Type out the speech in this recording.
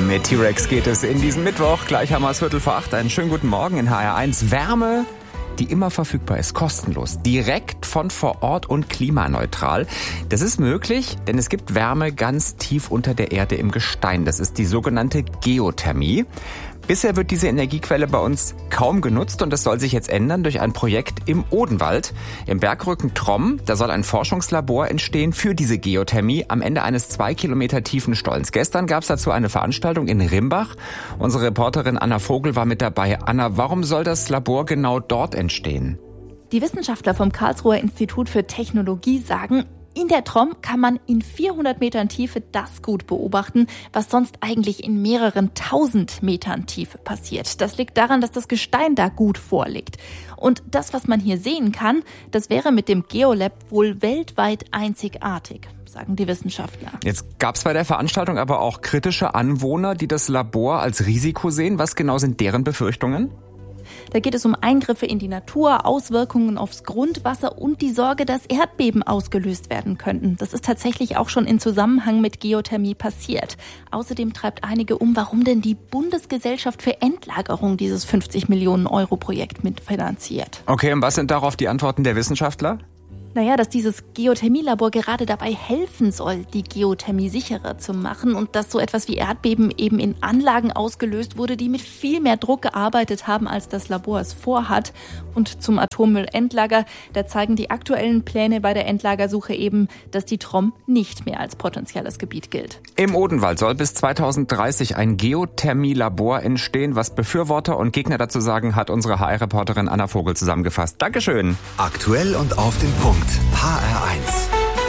Mit T-Rex geht es in diesen Mittwoch. Gleich haben wir es 7:45. Einen schönen guten Morgen in HR1. Wärme, die immer verfügbar ist, kostenlos, direkt von vor Ort und klimaneutral. Das ist möglich, denn es gibt Wärme ganz tief unter der Erde im Gestein. Das ist die sogenannte Geothermie. Bisher wird diese Energiequelle bei uns kaum genutzt und das soll sich jetzt ändern durch ein Projekt im Odenwald. Im Bergrücken Tromm, da soll ein Forschungslabor entstehen für diese Geothermie am Ende eines 2 Kilometer tiefen Stollens. Gestern gab es dazu eine Veranstaltung in Rimbach. Unsere Reporterin Anna Vogel war mit dabei. Anna, warum soll das Labor genau dort entstehen? Die Wissenschaftler vom Karlsruher Institut für Technologie sagen, in der Tromm kann man in 400 Metern Tiefe das gut beobachten, was sonst eigentlich in mehreren 1000 Metern Tiefe passiert. Das liegt daran, dass das Gestein da gut vorliegt. Und das, was man hier sehen kann, das wäre mit dem Geolab wohl weltweit einzigartig, sagen die Wissenschaftler. Jetzt gab es bei der Veranstaltung aber auch kritische Anwohner, die das Labor als Risiko sehen. Was genau sind deren Befürchtungen? Da geht es um Eingriffe in die Natur, Auswirkungen aufs Grundwasser und die Sorge, dass Erdbeben ausgelöst werden könnten. Das ist tatsächlich auch schon in Zusammenhang mit Geothermie passiert. Außerdem treibt einige warum denn die Bundesgesellschaft für Endlagerung dieses 50 Millionen Euro Projekt mitfinanziert. Okay, und was sind darauf die Antworten der Wissenschaftler? Dass dieses Geothermielabor gerade dabei helfen soll, die Geothermie sicherer zu machen und dass so etwas wie Erdbeben eben in Anlagen ausgelöst wurde, die mit viel mehr Druck gearbeitet haben, als das Labor es vorhat. Und zum Atommüllendlager, da zeigen die aktuellen Pläne bei der Endlagersuche eben, dass die Tromm nicht mehr als potenzielles Gebiet gilt. Im Odenwald soll bis 2030 ein Geothermielabor entstehen. Was Befürworter und Gegner dazu sagen, hat unsere HR-Reporterin Anna Vogel zusammengefasst. Dankeschön. Aktuell und auf den Punkt. HR1.